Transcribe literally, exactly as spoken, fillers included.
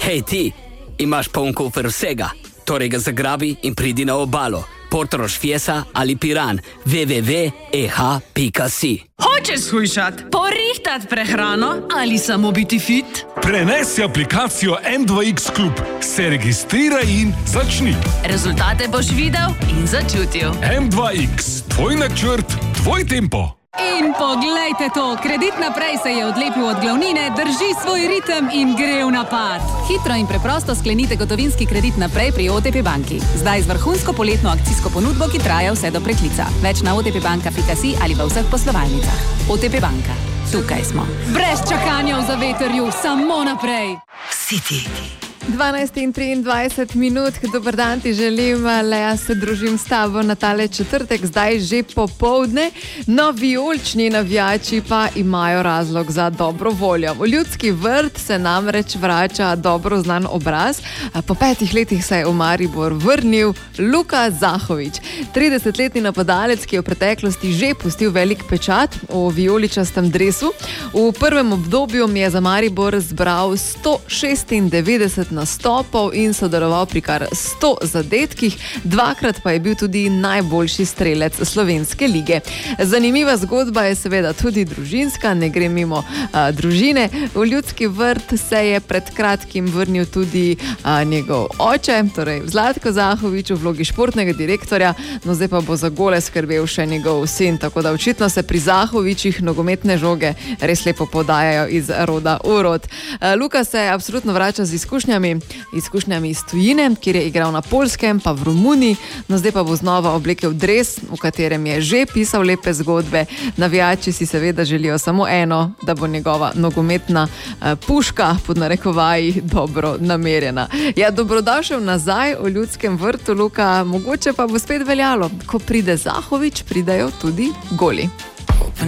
Hej ti, imaš poln kufer vsega, torej ga zagrabi in pridi na obalo. Portorož Fiesa ali Piran, w w w pika e h pika si. Hočeš shujšat, porihtat prehrano ali samo biti fit? Prenesi aplikacijo M dva X Klub, se registriraj in začni. Rezultate boš videl in začutil. M dva X, tvoj načrt, tvoj tempo. In poglejte to, Kredit naprej se je odlepil od glavnine, drži svoj ritem in gre v napad. Hitro in preprosto sklenite gotovinski kredit naprej pri O T P banki. Zdaj z vrhunsko poletno akcijsko ponudbo, ki traja vse do preklica. Več na o t p banka pika si ali v vseh poslovalnicah. O T P banka. Tukaj smo. Brez čakanja v zavetrju, samo naprej. City. dvanajst in triindvajset minut, dober dan ti želim, Lea, se družim s tabo na tale četrtek, zdaj že popoldne. No, vijolični navijači pa imajo razlog za dobro voljo. V Ljudski vrt se namreč vrača dobro znan obraz. Po petih letih se je v Maribor vrnil Luka Zahović. tridesetletni napadalec, ki je v preteklosti že pustil velik pečat v vijoličastem dresu. V prvem obdobju mi je za Maribor zbral sto šestindevetdeset nastopov in sodeloval pri kar sto zadetkih, dvakrat pa je bil tudi najboljši strelec slovenske lige. Zanimiva zgodba je seveda tudi družinska, ne gre mimo a, družine. V Ljudski vrt se je pred kratkim vrnil tudi a, njegov oče, torej Zlatko Zahović v vlogi športnega direktorja, no zdaj pa bo za gole skrbel še njegov sin, tako da očitno se pri Zahovićih nogometne žoge res lepo podajajo iz roda v rod. A, Luka se absolutno vrača z izkušnjami, izkušnjami iz tujine, kjer je igral na Poljskem, pa v Romuniji, no zdaj pa bo znova oblekel dres, v katerem je že pisal lepe zgodbe. Navijači si seveda želijo samo eno, da bo njegova nogometna eh, puška, pod narekovaji, dobro namerjena. Ja, dobrodošel nazaj v Ljudskem vrtu, Luka, mogoče pa bo spet veljalo, ko pride Zahović, pridajo tudi goli.